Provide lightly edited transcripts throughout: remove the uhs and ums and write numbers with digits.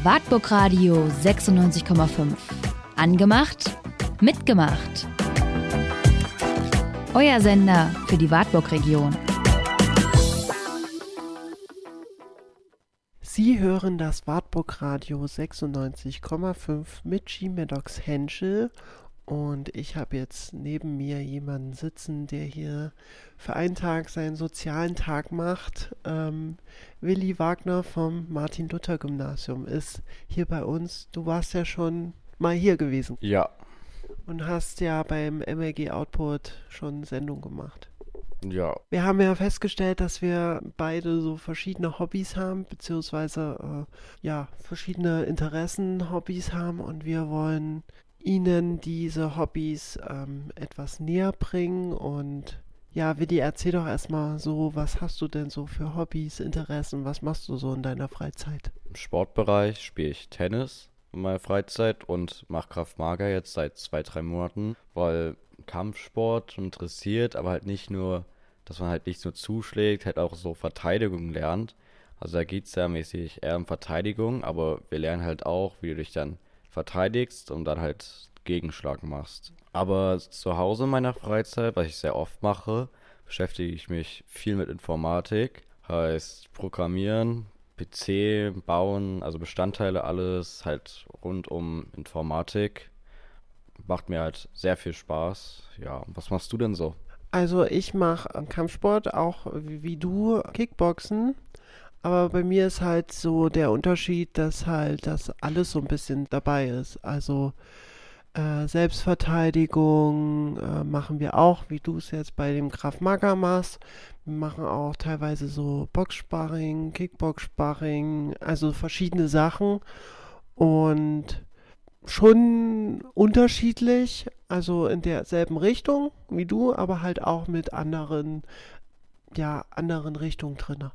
Wartburg Radio 96,5. Angemacht, mitgemacht. Euer Sender für die Wartburg-Region. Sie hören das Wartburg Radio 96,5 mit G-Maddox Henschel und ich habe jetzt neben mir jemanden sitzen, der hier für einen Tag seinen sozialen Tag macht. Willi Wagner vom Martin-Luther-Gymnasium ist hier bei uns. Du warst ja schon mal hier gewesen. Ja. Und hast ja beim MLG Output schon Sendung gemacht. Ja. Wir haben ja festgestellt, dass wir beide so verschiedene Hobbys haben, beziehungsweise verschiedene Interessen, Hobbys haben und wir wollen Ihnen diese Hobbys etwas näher bringen. Und ja, Willi, erzähl doch erstmal so, was hast du denn so für Hobbys, Interessen, was machst du so in deiner Freizeit? Im Sportbereich spiele ich Tennis in meiner Freizeit und mache Krav Maga jetzt seit 2-3 Monaten, weil Kampfsport interessiert, aber halt nicht nur, dass man halt nicht nur zuschlägt, halt auch so Verteidigung lernt. Also da geht es ja mäßig eher um Verteidigung, aber wir lernen halt auch, wie du dich dann verteidigst und dann halt Gegenschlag machst. Aber zu Hause in meiner Freizeit, was ich sehr oft mache, beschäftige ich mich viel mit Informatik. Heißt Programmieren, PC, Bauen, also Bestandteile, alles halt rund um Informatik. Macht mir halt sehr viel Spaß. Ja, was machst du denn so? Also ich mache Kampfsport, auch wie du, Kickboxen. Aber bei mir ist halt so der Unterschied, dass halt das alles so ein bisschen dabei ist. Also Selbstverteidigung machen wir auch, wie du es jetzt bei dem Krav Maga machst. Wir machen auch teilweise so Boxsparring, Kickbox-Sparring, also verschiedene Sachen und schon unterschiedlich, also in derselben Richtung wie du, aber halt auch mit anderen Richtungen drin.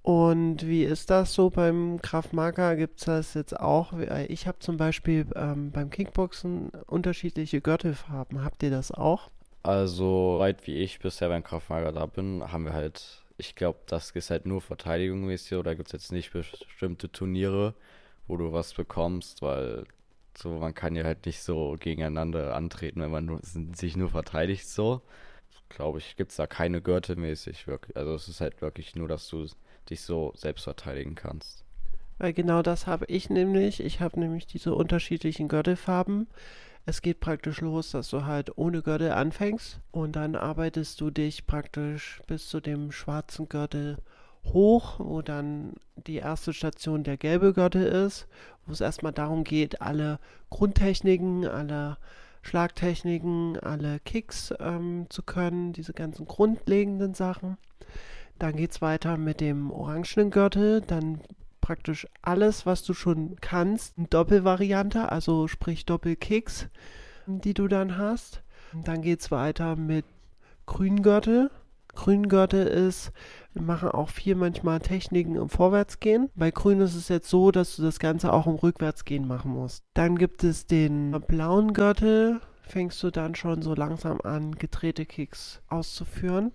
Und wie ist das so beim Krav Maga? Gibt es das jetzt auch? Ich habe zum Beispiel beim Kickboxen unterschiedliche Gürtelfarben. Habt ihr das auch? Also, weit wie ich bisher beim Krav Maga da bin, haben wir halt, ich glaube, das ist halt nur Verteidigung mäßig oder gibt es jetzt nicht bestimmte Turniere, wo du was bekommst, weil so man kann ja halt nicht so gegeneinander antreten, wenn man sich nur verteidigt so. Glaube ich, gibt es da keine Gürtel mäßig wirklich. Also es ist halt wirklich nur, dass du dich so selbst verteidigen kannst. Weil genau das habe ich nämlich. Ich habe nämlich diese unterschiedlichen Gürtelfarben. Es geht praktisch los, dass du halt ohne Gürtel anfängst und dann arbeitest du dich praktisch bis zu dem schwarzen Gürtel hoch, wo dann die erste Station der gelbe Gürtel ist, wo es erstmal darum geht, alle Grundtechniken, alle Schlagtechniken, alle Kicks zu können, diese ganzen grundlegenden Sachen. Dann geht es weiter mit dem orangenen Gürtel, dann praktisch alles, was du schon kannst, eine Doppelvariante, also sprich Doppelkicks, die du dann hast. Dann geht es weiter mit grünen Gürtel. Grüngürtel ist, wir machen auch viel manchmal Techniken im Vorwärtsgehen. Bei Grün ist es jetzt so, dass du das Ganze auch im Rückwärtsgehen machen musst. Dann gibt es den blauen Gürtel, fängst du dann schon so langsam an, gedrehte Kicks auszuführen.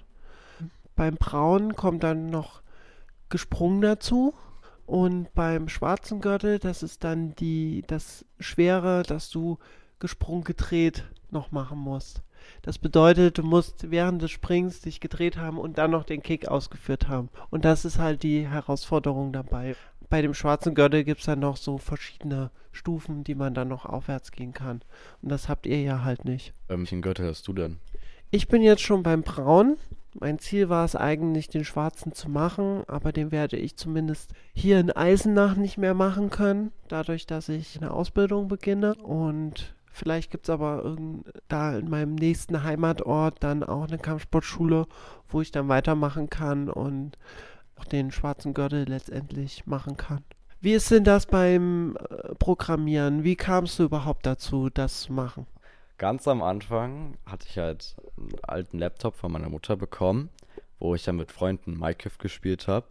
Beim braunen kommt dann noch gesprungen dazu. Und beim schwarzen Gürtel, das ist dann das Schwere, dass du gesprungen gedreht noch machen musst. Das bedeutet, du musst während des Springs dich gedreht haben und dann noch den Kick ausgeführt haben. Und das ist halt die Herausforderung dabei. Bei dem schwarzen Gürtel gibt es dann noch so verschiedene Stufen, die man dann noch aufwärts gehen kann. Und das habt ihr ja halt nicht. Welchen Gürtel hast du denn? Ich bin jetzt schon beim Braun. Mein Ziel war es eigentlich, den schwarzen zu machen, aber den werde ich zumindest hier in Eisenach nicht mehr machen können, dadurch, dass ich eine Ausbildung beginne. Und vielleicht gibt es aber da in meinem nächsten Heimatort dann auch eine Kampfsportschule, wo ich dann weitermachen kann und auch den schwarzen Gürtel letztendlich machen kann. Wie ist denn das beim Programmieren? Wie kamst du überhaupt dazu, das zu machen? Ganz am Anfang hatte ich halt einen alten Laptop von meiner Mutter bekommen, wo ich dann mit Freunden Minecraft gespielt habe.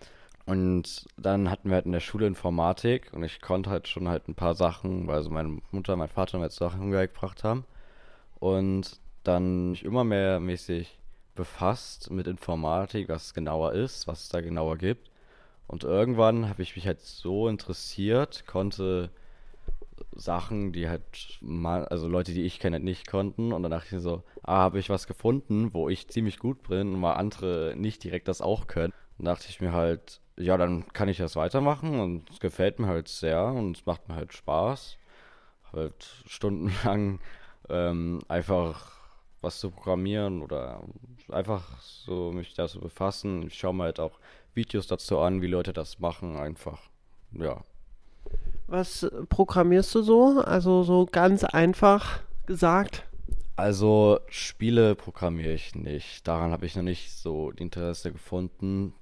Und dann hatten wir halt in der Schule Informatik und ich konnte halt schon halt ein paar Sachen, weil also meine Mutter und mein Vater mir jetzt Sachen beigebracht haben. Und dann mich immer mehr mäßig befasst mit Informatik, was es genauer ist, was es da genauer gibt. Und irgendwann habe ich mich halt so interessiert, konnte Sachen, die halt also Leute, die ich kenne, nicht konnten. Und dann dachte ich mir so, habe ich was gefunden, wo ich ziemlich gut bin und mal andere nicht direkt das auch können. Dann dachte ich mir halt, ja, dann kann ich das weitermachen und es gefällt mir halt sehr und es macht mir halt Spaß. Halt stundenlang einfach was zu programmieren oder einfach so mich da zu befassen. Ich schaue mir halt auch Videos dazu an, wie Leute das machen, einfach, ja. Was programmierst du so? Also so ganz einfach gesagt. Also Spiele programmiere ich nicht. Daran habe ich noch nicht so die Interesse gefunden.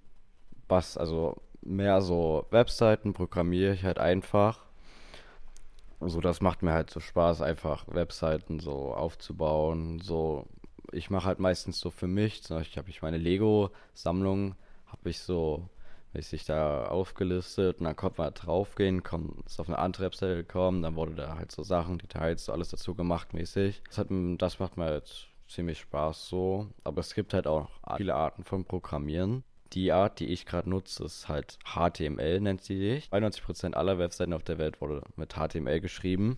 Also mehr so Webseiten programmiere ich halt einfach. Also das macht mir halt so Spaß, einfach Webseiten so aufzubauen. So, ich mache halt meistens so für mich. Zum Beispiel habe ich meine Lego-Sammlung, habe ich so mäßig da aufgelistet und dann konnte man halt draufgehen, ist auf eine andere Webseite gekommen, dann wurde da halt so Sachen, Details, so alles dazu gemacht mäßig. Das macht mir halt ziemlich Spaß so, aber es gibt halt auch viele Arten von Programmieren. Die Art, die ich gerade nutze, ist halt HTML, nennt sie sich. 91% aller Webseiten auf der Welt wurde mit HTML geschrieben.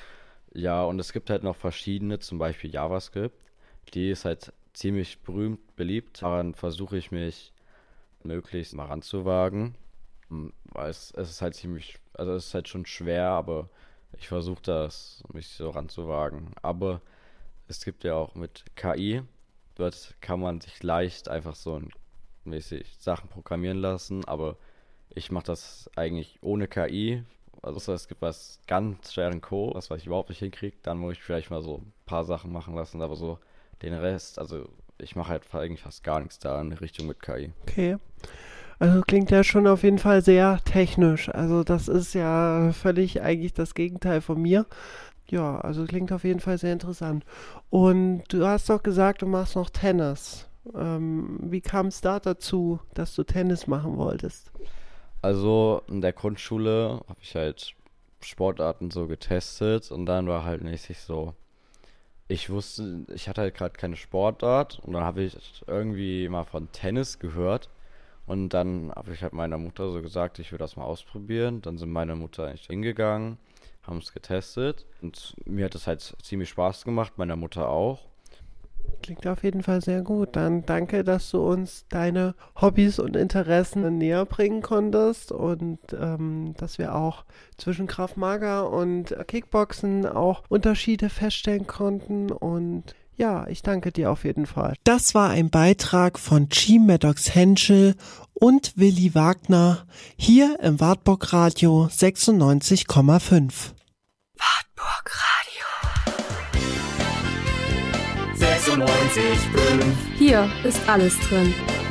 Ja, und es gibt halt noch verschiedene, zum Beispiel JavaScript. Die ist halt ziemlich berühmt, beliebt. Daran versuche ich mich möglichst mal ranzuwagen. Weil es ist halt es ist halt schon schwer, aber ich versuche mich so ranzuwagen. Aber es gibt ja auch mit KI, dort kann man sich leicht einfach so mäßig Sachen programmieren lassen, aber ich mache das eigentlich ohne KI. Also es gibt was ganz schweren Code, was ich überhaupt nicht hinkriege, dann muss ich vielleicht mal so ein paar Sachen machen lassen, aber so den Rest, also ich mache halt eigentlich fast gar nichts da in Richtung mit KI. Okay. Also klingt ja schon auf jeden Fall sehr technisch. Also das ist ja völlig eigentlich das Gegenteil von mir. Ja, also klingt auf jeden Fall sehr interessant. Und du hast doch gesagt, du machst noch Tennis. Wie kam es da dazu, dass du Tennis machen wolltest? Also in der Grundschule habe ich halt Sportarten so getestet und dann war halt mäßig so, ich hatte halt gerade keine Sportart und dann habe ich irgendwie mal von Tennis gehört und dann habe ich halt meiner Mutter so gesagt, ich will das mal ausprobieren. Dann sind meine Mutter eigentlich hingegangen, haben es getestet und mir hat es halt ziemlich Spaß gemacht, meiner Mutter auch. Klingt auf jeden Fall sehr gut. Dann danke, dass du uns deine Hobbys und Interessen näher bringen konntest und dass wir auch zwischen Krav Maga und Kickboxen auch Unterschiede feststellen konnten. Und ja, ich danke dir auf jeden Fall. Das war ein Beitrag von Chi Maddox Henschel und Willi Wagner hier im Wartburg Radio 96,5. Wartburg Radio 96,5. Hier ist alles drin.